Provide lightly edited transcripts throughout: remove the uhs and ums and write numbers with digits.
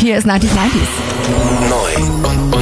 hier ist 90s 90s. Neu.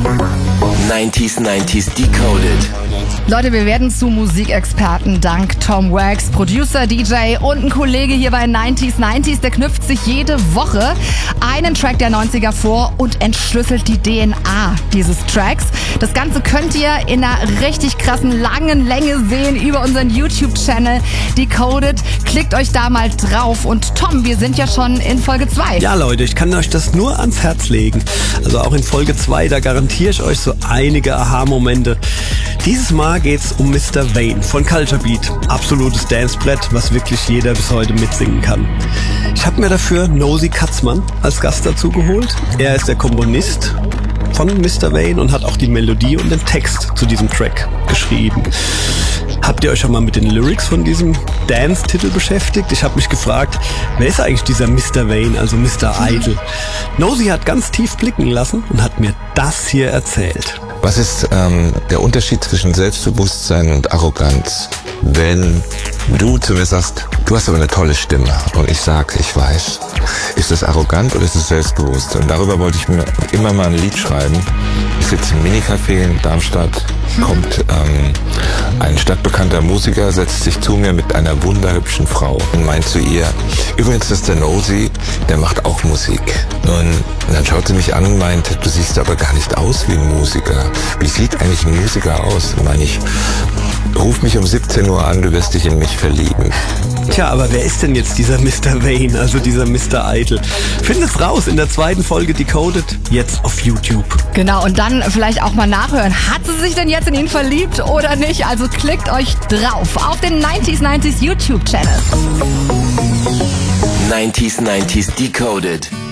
90s Decoded. Leute, wir werden zu Musikexperten dank Tom Wax, Producer, DJ und ein Kollege hier bei 90s 90s. Der knüpft sich jede Woche einen Track der 90er vor und entschlüsselt die DNA dieses Tracks. Das Ganze könnt ihr in einer richtig krassen langen Länge sehen über unseren YouTube-Channel Decoded. Klickt euch da mal drauf. Und Tom, wir sind ja schon in Folge 2. Ja Leute, ich kann euch das nur ans Herz legen. Also auch in Folge 2, da garantiere ich euch so einige Aha-Momente. Dieses Mal geht's um Mr. Vane von Culture Beat. Absolutes Dancebrett, was wirklich jeder bis heute mitsingen kann. Ich habe mir dafür Nosy Katzmann als Gast dazu geholt. Er ist der Komponist von Mr. Vane und hat auch die Melodie und den Text zu diesem Track geschrieben. Habt ihr euch schon mal mit den Lyrics von diesem Dance-Titel beschäftigt? Ich habe mich gefragt, wer ist eigentlich dieser Mr. Vane, also Mr. Idol? Nosy hat ganz tief blicken lassen und hat mir das hier erzählt. Was ist der Unterschied zwischen Selbstbewusstsein und Arroganz? Wenn du zu mir sagst, du hast aber eine tolle Stimme und ich sag, ich weiß, ist das arrogant oder ist es selbstbewusst? Und darüber wollte ich mir immer mal ein Lied schreiben. Ich sitze im Minicafé in Darmstadt, kommt ein stadtbekannter Musiker, setzt sich zu mir mit einer wunderhübschen Frau und meint zu ihr, übrigens ist der Nosy, der macht auch Musik. Und dann schaut sie mich an und meint, du siehst aber gar nicht aus wie ein Musiker. Wie sieht eigentlich ein Musiker aus? Und meine ich, ruf mich um 17 Uhr an, du wirst dich in mich verlieben. Tja, aber wer ist denn jetzt dieser Mr. Vane, also dieser Mr. Idol? Findet raus in der 2. Folge Decoded, jetzt auf YouTube. Genau, und dann vielleicht auch mal nachhören. Hat sie sich denn jetzt in ihn verliebt oder nicht? Also klickt euch drauf auf den 90s 90s YouTube-Channel. 90s Decoded.